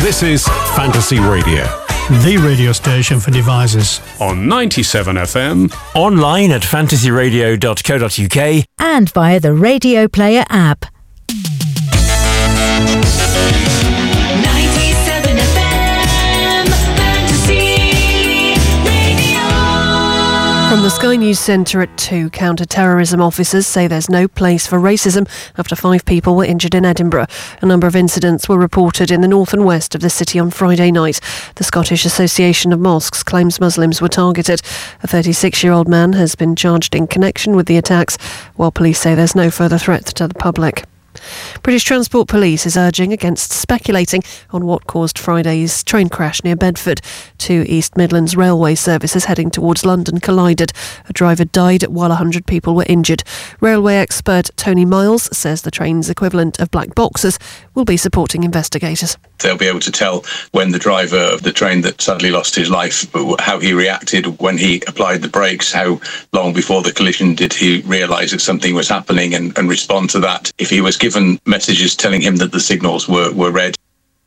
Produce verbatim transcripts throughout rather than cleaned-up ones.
This is Fantasy Radio. The radio station for devices. On ninety-seven F M. Online at fantasy radio dot co dot uk. And via the Radio Player app. ninety-seven F M, Fantasy Radio. From the Sky News Centre at two, counter-terrorism officers say there's no place for racism after five people were injured in Edinburgh. A number of incidents were reported in the north and west of the city on Friday night. The Scottish Association of Mosques claims Muslims were targeted. A thirty-six-year-old man has been charged in connection with the attacks, while police say there's no further threat to the public. British Transport Police is urging against speculating on what caused Friday's train crash near Bedford. Two East Midlands railway services heading towards London collided. A driver died while one hundred people were injured. Railway expert Tony Miles says the train's equivalent of black boxes will be supporting investigators. They'll be able to tell when the driver of the train that sadly lost his life, how he reacted when he applied the brakes, how long before the collision did he realise that something was happening and, and respond to that. If he was given messages telling him that the signals were, were red.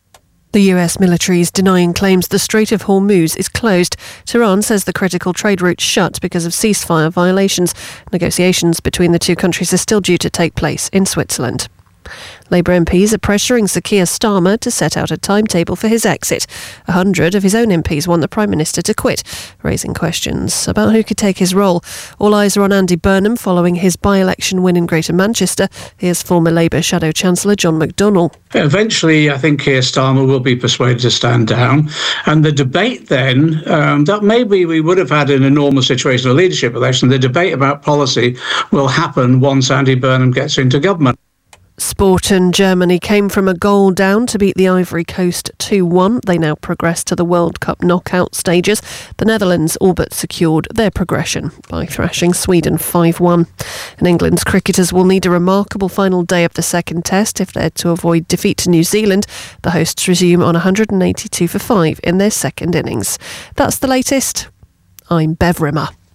The U S military is denying claims the Strait of Hormuz is closed. Tehran says the critical trade route's shut because of ceasefire violations. Negotiations between the two countries are still due to take place in Switzerland. Labour M Ps are pressuring Sir Keir Starmer to set out a timetable for his exit. A hundred of his own M Ps want the Prime Minister to quit, raising questions about who could take his role. All eyes are on Andy Burnham following his by-election win in Greater Manchester. Here's former Labour Shadow Chancellor John McDonnell. Eventually, I think Keir Starmer will be persuaded to stand down. And the debate then, um, that maybe we would have had in a normal situation of leadership election, the debate about policy will happen once Andy Burnham gets into government. Sport and Germany came from a goal down to beat the Ivory Coast two one. They now progress to the World Cup knockout stages. The Netherlands all but secured their progression by thrashing Sweden five one. And England's cricketers will need a remarkable final day of the second test if they're to avoid defeat to New Zealand. The hosts resume on one hundred eighty-two for five in their second innings. That's the latest. I'm Bev Rimmer.